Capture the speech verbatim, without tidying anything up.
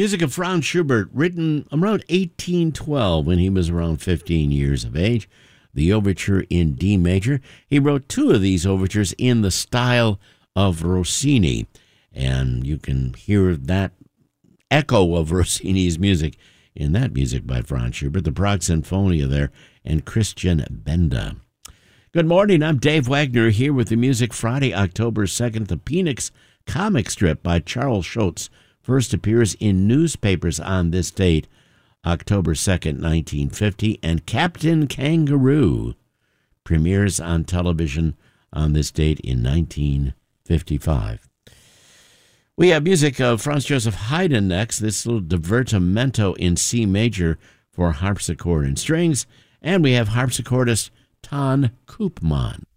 Music of Franz Schubert, written around eighteen twelve when he was around fifteen years of age. The overture in D major. He wrote two of these overtures in the style of Rossini, and you can hear that echo of Rossini's music in that music by Franz Schubert, the Prague Sinfonia there, and Christian Benda. Good morning, I'm Dave Wagner here with the Music Friday, October second. The Phoenix comic strip by Charles Schulz first appears in newspapers on this date, October second, nineteen fifty, and Captain Kangaroo premieres on television on this date in nineteen fifty-five. We have music of Franz Joseph Haydn next, this little divertimento in C major for harpsichord and strings, and we have harpsichordist Ton Koopman.